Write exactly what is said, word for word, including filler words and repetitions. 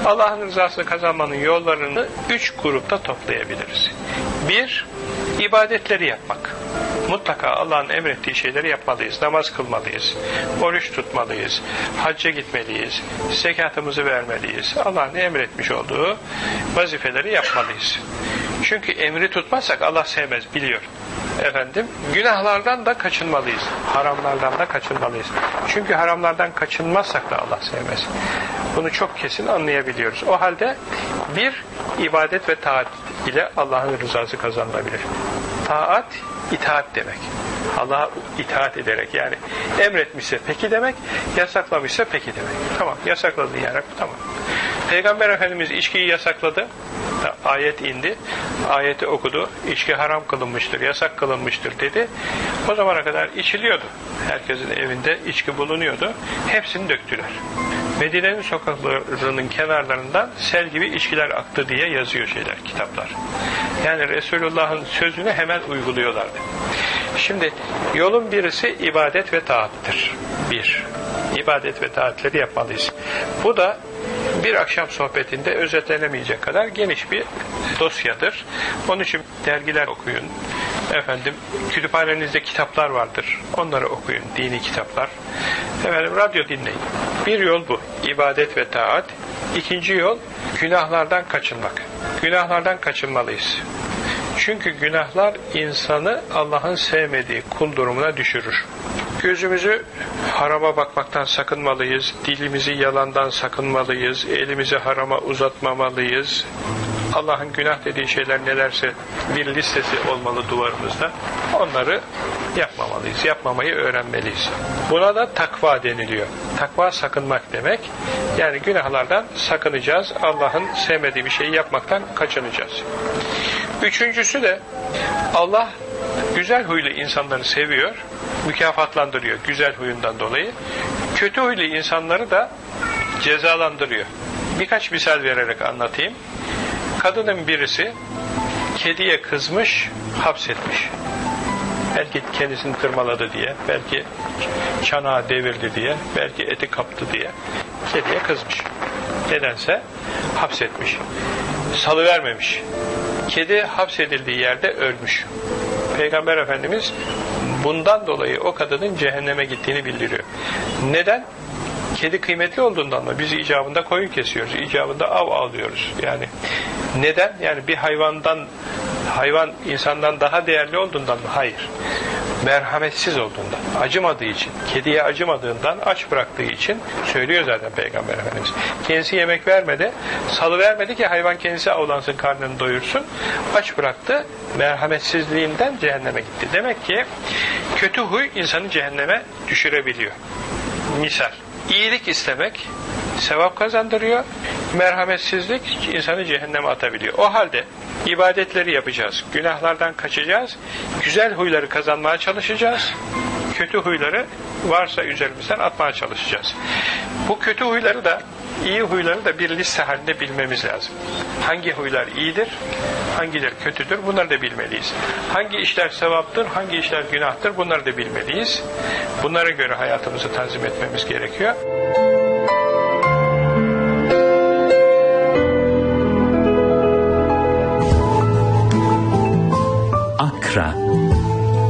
Allah'ın rızasını kazanmanın yollarını üç grupta toplayabiliriz. Bir, ibadetleri yapmak. Mutlaka Allah'ın emrettiği şeyleri yapmalıyız. Namaz kılmalıyız. Oruç tutmalıyız. Hacca gitmeliyiz. Zekatımızı vermeliyiz. Allah'ın emretmiş olduğu vazifeleri yapmalıyız. Çünkü emri tutmazsak Allah sevmez, biliyor. Efendim, günahlardan da kaçınmalıyız. Haramlardan da kaçınmalıyız. Çünkü haramlardan kaçınmazsak da Allah sevmez. Bunu çok kesin anlayabiliyoruz. O halde bir, ibadet ve taat ile Allah'ın rızası kazanılabilir. Taat, itaat demek. Allah'a itaat ederek, yani emretmişse peki demek, yasaklamışsa peki demek. Tamam, yasakladı yani, tamam. Peygamber Efendimiz içkiyi yasakladı. Ayet indi. Ayeti okudu. İçki haram kılınmıştır, yasak kılınmıştır dedi. O zamana kadar içiliyordu. Herkesin evinde içki bulunuyordu. Hepsini döktüler. Medine'nin sokaklarının kenarlarından sel gibi içkiler aktı diye yazıyor şeyler, kitaplar. Yani Resulullah'ın sözünü hemen uyguluyorlardı. Şimdi yolun birisi ibadet ve taattır. Bir. İbadet ve taatleri yapmalıyız. Bu da bir akşam sohbetinde özetlenemeyecek kadar geniş bir dosyadır. Onun için dergiler okuyun. Efendim, kütüphanenizde kitaplar vardır. Onları okuyun, dini kitaplar. Efendim, radyo dinleyin. Bir yol bu. İbadet ve taat. İkinci yol, günahlardan kaçınmak. Günahlardan kaçınmalıyız. Çünkü günahlar insanı Allah'ın sevmediği kul durumuna düşürür. Gözümüzü harama bakmaktan sakınmalıyız, dilimizi yalandan sakınmalıyız, elimizi harama uzatmamalıyız. Allah'ın günah dediği şeyler nelerse bir listesi olmalı duvarımızda. Onları yapmamalıyız, yapmamayı öğrenmeliyiz. Buna da takva deniliyor. Takva sakınmak demek. Yani günahlardan sakınacağız, Allah'ın sevmediği bir şeyi yapmaktan kaçınacağız. Üçüncüsü de Allah güzel huylu insanları seviyor, mükafatlandırıyor güzel huyundan dolayı. Kötü huylu insanları da cezalandırıyor. Birkaç misal vererek anlatayım. Kadının birisi kediye kızmış, hapsetmiş. Belki kendisini tırmaladı diye, belki çanağı devirdi diye, belki eti kaptı diye kediye kızmış. Nedense hapsetmiş. Salıvermemiş. Kedi hapsedildiği yerde ölmüş. Peygamber Efendimiz bundan dolayı o kadının cehenneme gittiğini bildiriyor. Neden? Kedi kıymetli olduğundan mı? Biz icabında koyun kesiyoruz, icabında av alıyoruz. Yani neden? Yani bir hayvandan, hayvan insandan daha değerli olduğundan mı? Hayır. Merhametsiz olduğundan, acımadığı için, kediye acımadığından, aç bıraktığı için söylüyor zaten Peygamber Efendimiz. Kendisi yemek vermedi, salıvermedi ki hayvan kendisi avlansın, karnını doyursun. Aç bıraktı, merhametsizliğinden cehenneme gitti. Demek ki kötü huy insanı cehenneme düşürebiliyor. Misal, iyilik istemek sevap kazandırıyor, merhametsizlik insanı cehenneme atabiliyor. O halde ibadetleri yapacağız, günahlardan kaçacağız, güzel huyları kazanmaya çalışacağız, kötü huyları varsa üzerimizden atmaya çalışacağız. Bu kötü huyları da, iyi huyları da bir liste halinde bilmemiz lazım. Hangi huylar iyidir, hangileri kötüdür, bunları da bilmeliyiz. Hangi işler sevaptır, hangi işler günahtır, bunları da bilmeliyiz. Bunlara göre hayatımızı tanzim etmemiz gerekiyor. Akra